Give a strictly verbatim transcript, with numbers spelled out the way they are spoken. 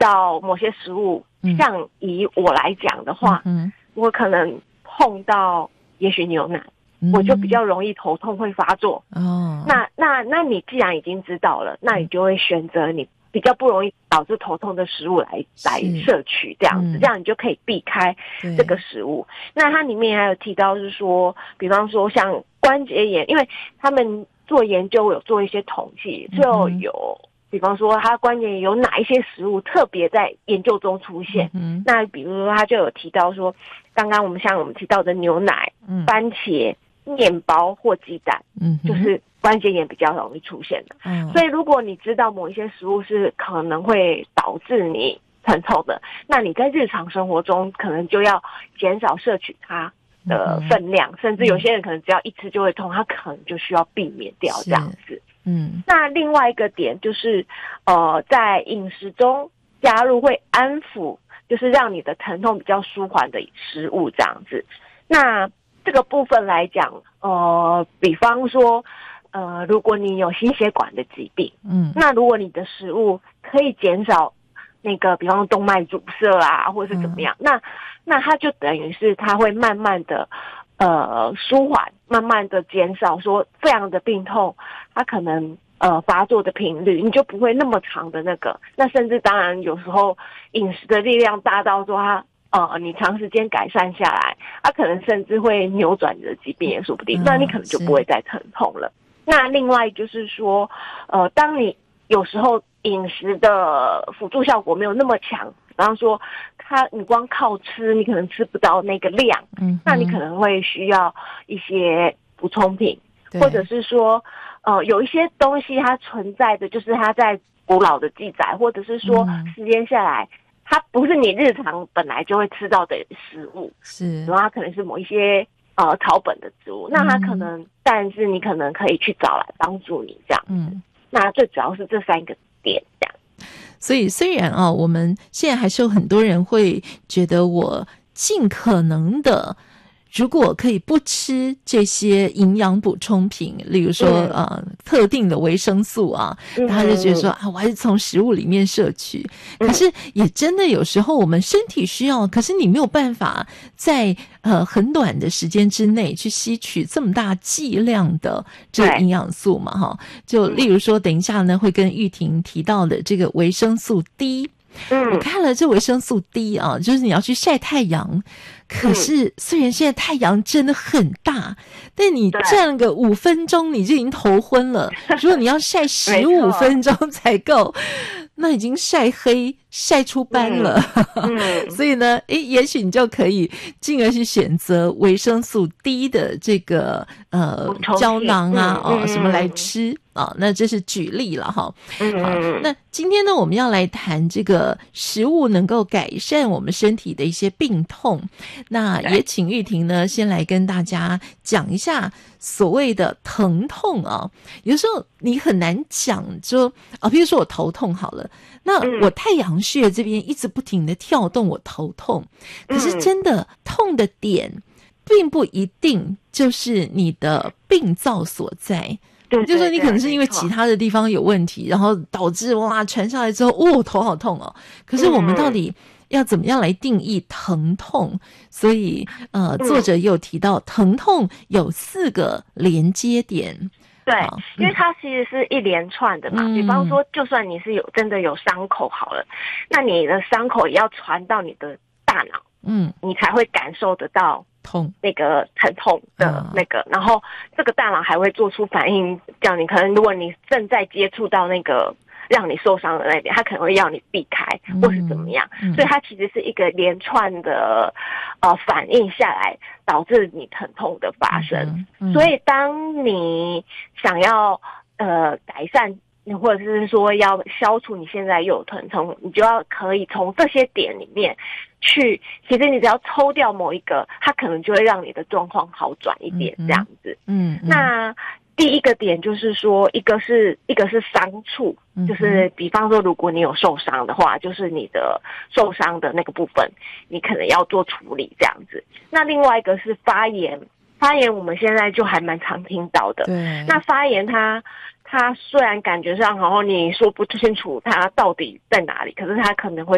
到某些食物，嗯、像以我来讲的话，嗯、我可能碰到也许牛奶。我就比较容易头痛会发作哦。那那那你既然已经知道了，那你就会选择你比较不容易导致头痛的食物来来摄取，这样子，嗯、这样你就可以避开这个食物。那它里面还有提到是说，比方说像关节炎，因为他们做研究有做一些统计，就有。嗯比方说，它关键有哪一些食物特别在研究中出现？嗯、那比如说，他就有提到说，刚刚我们像我们提到的牛奶、嗯、番茄、面包或鸡蛋，嗯，就是关节炎比较容易出现的。嗯，所以如果你知道某一些食物是可能会导致你疼痛的，那你在日常生活中可能就要减少摄取它的分量，嗯、甚至有些人可能只要一吃就会痛，他可能就需要避免掉这样子。嗯，那另外一个点就是，呃，在饮食中加入会安抚，就是让你的疼痛比较舒缓的食物这样子。那这个部分来讲，呃，比方说，呃，如果你有心血管的疾病，嗯，那如果你的食物可以减少那个，比方说动脉阻塞啊，或者是怎么样，嗯、那那它就等于是它会慢慢的。呃，舒缓，慢慢的减少说这样的病痛，它可能呃发作的频率，你就不会那么长的那个。那甚至当然有时候饮食的力量大到说它呃你长时间改善下来，它可能甚至会扭转你的疾病也说不定。嗯、那你可能就不会再疼痛了。那另外就是说，呃，当你有时候饮食的辅助效果没有那么强。比方说，它你光靠吃，你可能吃不到那个量，嗯，那你可能会需要一些补充品，或者是说，呃，有一些东西它存在的，就是它在古老的记载，或者是说时间下来，嗯、它不是你日常本来就会吃到的食物，是，然后它可能是某一些呃草本的植物，那它可能，嗯、但是你可能可以去找来帮助你这样，嗯，那最主要是这三个点这样。 所以虽然啊，我们现在还是有很多人会觉得我尽可能的，如果可以不吃这些营养补充品，例如说、嗯、呃特定的维生素啊，他就觉得说啊，我还是从食物里面摄取。可是也真的有时候我们身体需要，可是你没有办法在呃很短的时间之内去吸取这么大剂量的这个营养素嘛，哈。就例如说，等一下呢会跟玉婷提到的这个维生素 D。嗯，我看了这维生素 D 啊，就是你要去晒太阳。可是虽然现在太阳真的很大，但你站个五分钟你就已经头昏了。如果你要晒十五分钟才够，那已经晒黑晒出斑了。嗯嗯、所以呢，诶，也许你就可以进而去选择维生素 D 的这个呃胶囊啊，嗯、哦什么来吃啊、哦？那这是举例了哈。嗯，好，那今天呢，我们要来谈这个食物能够改善我们身体的一些病痛。那也请玉婷呢，先来跟大家讲一下所谓的疼痛啊。有时候你很难讲，就啊，比如说我头痛好了，那我太阳穴这边一直不停的跳动，我头痛。可是真的痛的点，并不一定就是你的病灶所在。对，就是说你可能是因为其他的地方有问题，然后导致哇传上来之后，哦头好痛哦。可是我们到底要怎么样来定义疼痛？所以呃，作者也有提到，疼痛有四个连接点。 对，因为它其实是一连串的嘛。嗯、比方说，就算你是有真的有伤口好了，那你的伤口也要传到你的大脑，嗯，你才会感受得到痛那个疼痛的那个，嗯、然后这个大脑还会做出反应，叫你可能如果你正在接触到那个让你受伤的那边，它可能会要你避开，嗯、或是怎么样，嗯、所以它其实是一个连串的呃反应下来，导致你疼痛的发生。嗯嗯、所以当你想要呃改善，或者是说要消除你现在又有疼痛，你就要可以从这些点里面去，其实你只要抽掉某一个，它可能就会让你的状况好转一点，这样子。嗯，嗯嗯那第一个点就是说，一个是一个是伤处，就是比方说，如果你有受伤的话，就是你的受伤的那个部分，你可能要做处理这样子。那另外一个是发炎，发炎我们现在就还蛮常听到的。对，那发炎它。它虽然感觉上好像你说不清楚它到底在哪里，可是它可能会